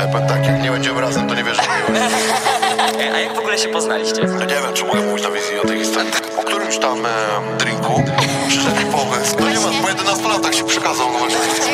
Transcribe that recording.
powiem tak, jak nie będziemy razem, to nie wierzę w miłość. A jak w ogóle się poznaliście? No nie wiem, czy mogę mówić na wizji o tej historii. Po którymś tam drinku przyszedł pomysł. No nie ma, po 11 latach się przekazał. No właśnie.